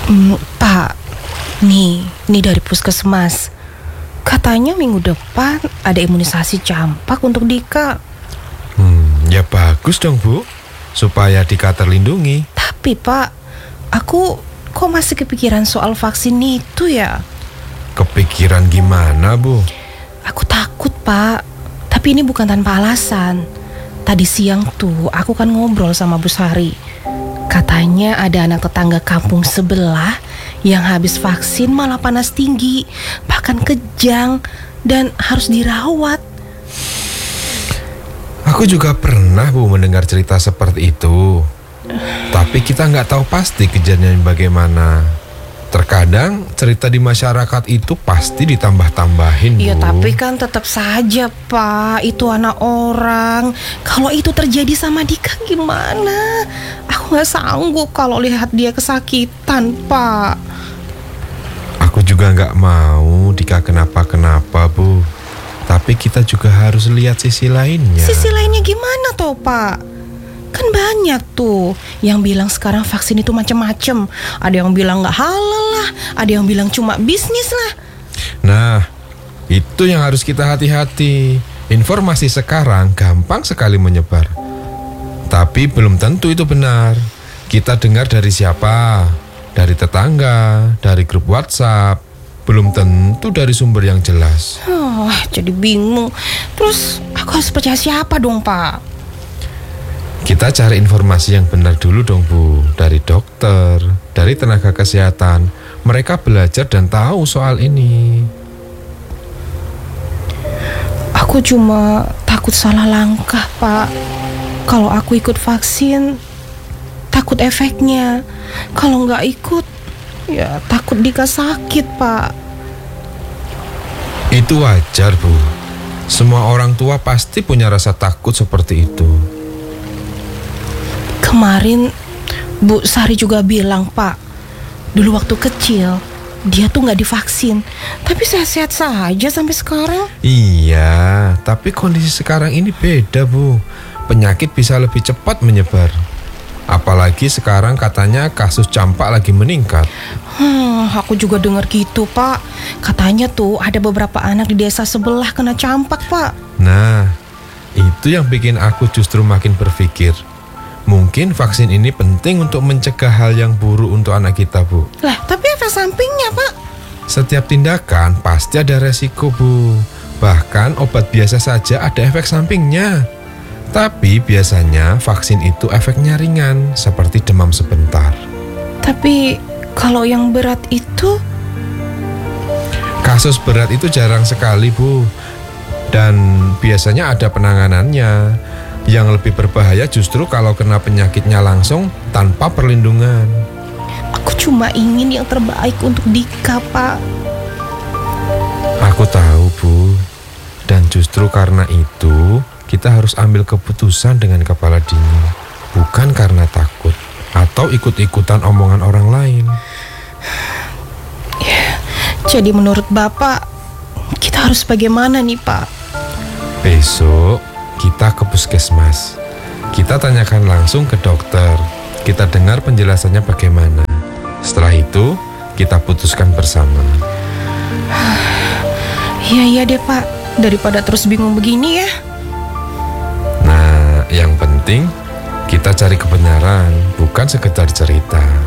Pak, nih dari puskesmas. Katanya minggu depan ada imunisasi campak untuk Dika. Ya bagus dong Bu, supaya Dika terlindungi. Tapi Pak, aku kok masih kepikiran soal vaksin itu ya? Kepikiran gimana Bu? Aku takut Pak, tapi ini bukan tanpa alasan. Tadi siang tuh aku kan ngobrol sama Bu Sari. Katanya ada anak tetangga kampung sebelah yang habis vaksin malah panas tinggi, bahkan kejang dan harus dirawat. Aku juga pernah Bu mendengar cerita seperti itu. Tapi kita nggak tahu pasti kejadian bagaimana. Terkadang cerita di masyarakat itu pasti ditambah-tambahin Bu. Iya tapi kan tetap saja Pak, itu anak orang. Kalau itu terjadi sama Dika gimana? Aku gak sanggup kalau lihat dia kesakitan Pak. Aku juga nggak mau Dika kenapa-kenapa Bu. Tapi kita juga harus lihat sisi lainnya. Sisi lainnya gimana toh Pak? Kan banyak tuh yang bilang sekarang vaksin itu macam-macam. Ada yang bilang gak halal lah, ada yang bilang cuma bisnis lah. Nah, itu yang harus kita hati-hati. Informasi sekarang gampang sekali menyebar. Tapi belum tentu itu benar. Kita dengar dari siapa? Dari tetangga, dari grup WhatsApp. Belum tentu dari sumber yang jelas. Jadi bingung. Terus aku harus percaya siapa dong Pak? Kita cari informasi yang benar dulu dong Bu. Dari dokter, dari tenaga kesehatan. Mereka belajar dan tahu soal ini. Aku cuma takut salah langkah Pak. Kalau aku ikut vaksin, takut efeknya. Kalau nggak ikut, ya takut Dika sakit Pak. Itu wajar Bu. Semua orang tua pasti punya rasa takut seperti itu. Kemarin Bu Sari juga bilang Pak, dulu waktu kecil dia tuh gak divaksin, tapi sehat-sehat saja sampai sekarang. Iya, tapi kondisi sekarang ini beda Bu. Penyakit bisa lebih cepat menyebar. Apalagi sekarang katanya kasus campak lagi meningkat. Aku juga dengar gitu Pak. Katanya tuh ada beberapa anak di desa sebelah kena campak Pak. Nah, itu yang bikin aku justru makin berpikir, mungkin vaksin ini penting untuk mencegah hal yang buruk untuk anak kita Bu. Lah, tapi efek sampingnya Pak? Setiap tindakan pasti ada resiko Bu. Bahkan obat biasa saja ada efek sampingnya. Tapi biasanya vaksin itu efeknya ringan, seperti demam sebentar. Tapi kalau yang berat itu? Kasus berat itu jarang sekali Bu. Dan biasanya ada penanganannya. Yang lebih berbahaya justru kalau kena penyakitnya langsung tanpa perlindungan. Aku cuma ingin yang terbaik untuk Dika Pak. Aku tahu Bu. Dan justru karena itu kita harus ambil keputusan dengan kepala dingin. Bukan karena takut atau ikut-ikutan omongan orang lain. Ya, jadi menurut Bapak, kita harus bagaimana nih Pak? Besok kita ke puskesmas. Kita tanyakan langsung ke dokter. Kita dengar penjelasannya bagaimana. Setelah itu kita putuskan bersama. Iya deh Pak, daripada terus bingung begini ya. Nah, yang penting kita cari kebenaran, bukan sekedar cerita.